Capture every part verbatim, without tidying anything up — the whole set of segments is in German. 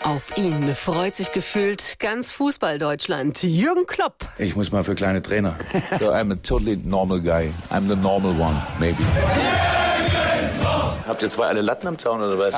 Auf ihn freut sich gefühlt ganz Fußball-Deutschland. Jürgen Klopp. Ich muss mal für kleine Trainer. So, I'm a totally normal guy. I'm the normal one, maybe. Habt ihr zwei alle Latten am Zaun oder was?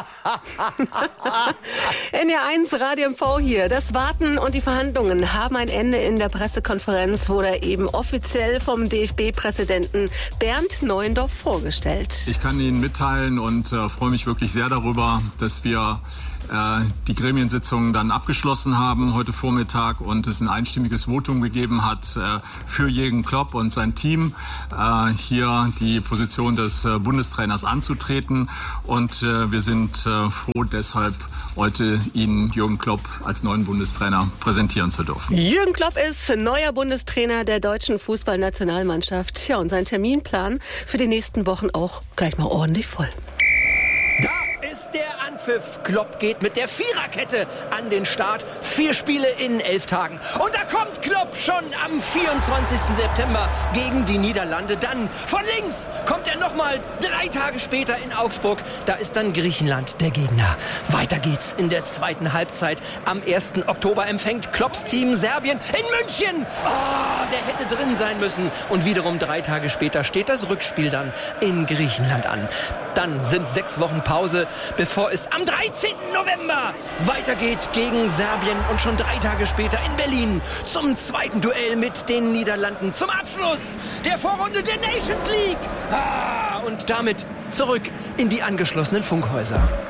N R eins Radio M V hier. Das Warten und die Verhandlungen haben ein Ende. In der Pressekonferenz wurde eben offiziell vom D F B-Präsidenten Bernd Neuendorf vorgestellt. Ich kann Ihnen mitteilen und äh, freue mich wirklich sehr darüber, dass wir äh, die Gremiensitzung dann abgeschlossen haben heute Vormittag und es ein einstimmiges Votum gegeben hat äh, für Jürgen Klopp und sein Team, äh, hier die Position des äh, Bundestrainers anzutreten. Und äh, wir sind äh, froh, deshalb heute Ihnen Jürgen Klopp als neuen Bundestrainer präsentieren zu dürfen. Jürgen Klopp ist neuer Bundestrainer der deutschen Fußballnationalmannschaft. Ja, und sein Terminplan für die nächsten Wochen auch gleich mal ordentlich voll. Der Anpfiff. Klopp geht mit der Viererkette an den Start. Vier Spiele in elf Tagen. Und da kommt Klopp schon am vierundzwanzigsten September gegen die Niederlande. Dann von links kommt er nochmal drei Tage später in Augsburg. Da ist dann Griechenland der Gegner. Weiter geht's in der zweiten Halbzeit. Am ersten Oktober empfängt Klopps Team Serbien in München. Oh, der hätte drin sein müssen. Und wiederum drei Tage später steht das Rückspiel dann in Griechenland an. Dann sind sechs Wochen Pause, bevor es am dreizehnten November weitergeht gegen Serbien und schon drei Tage später in Berlin zum zweiten Duell mit den Niederlanden zum Abschluss der Vorrunde der Nations League. Ah, und damit zurück in die angeschlossenen Funkhäuser.